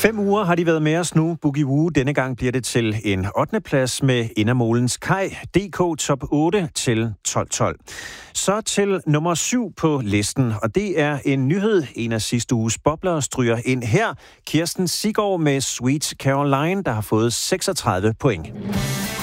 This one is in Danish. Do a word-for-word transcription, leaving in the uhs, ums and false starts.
Fem uger har de været med os nu. Boogie Woo. Denne gang bliver det til en ottende plads med Indermolens Kaj. D K top otte til tolv tolv. Så til nummer syv på listen, og det er en nyhed. En af sidste uges bobler stryger ind her. Kirsten Siggaard med Sweet Caroline, der har fået seksogtredive point.